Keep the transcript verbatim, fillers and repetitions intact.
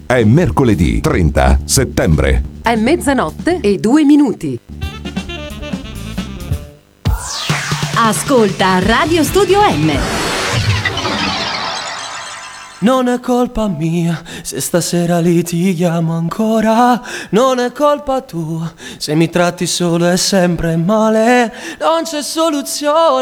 È mercoledì trenta settembre. È mezzanotte e due minuti. Ascolta Radio Studio M. Non è colpa mia se stasera litighiamo ancora. Non è colpa tua se mi tratti solo e sempre male. Non c'è soluzione.